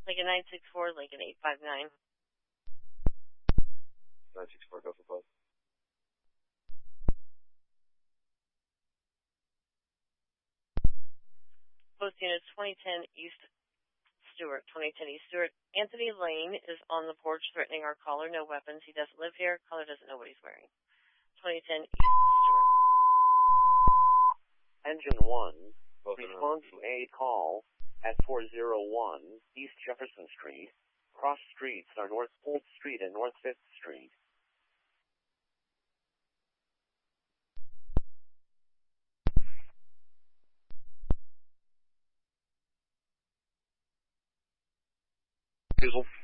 Lincoln 964, Lincoln 859. 964, go for post. Post unit 2010 East Stewart, 2010 East Stewart. Anthony Lane is on the porch threatening our caller. No weapons. He doesn't live here. Caller doesn't know what he's wearing. 2010 East Stewart. Engine 1, respond to a call at 401 East Jefferson Street. Cross streets are North 4th Street and North 5th Street. Diesel